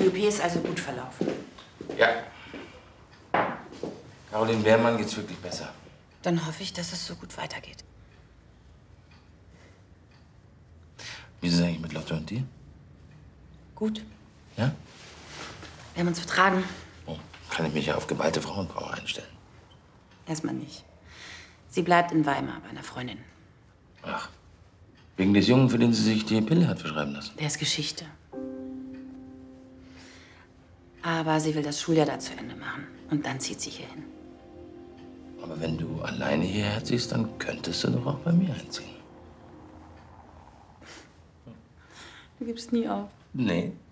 Die OP ist also gut verlaufen. Ja. Caroline Beermann geht's wirklich besser. Dann hoffe ich, dass es so gut weitergeht. Wie ist es eigentlich mit Lotte und dir? Gut. Ja? Wir haben uns vertragen. Oh, kann ich mich ja auf geballte Frauenpower einstellen. Erstmal nicht. Sie bleibt in Weimar bei einer Freundin. Ach. Wegen des Jungen, für den sie sich die Pille hat verschreiben lassen. Der ist Geschichte. Aber sie will das Schuljahr da zu Ende machen. Und dann zieht sie hier hin. Aber wenn du alleine hierher ziehst, dann könntest du doch auch bei mir einziehen. Du gibst nie auf. Nee.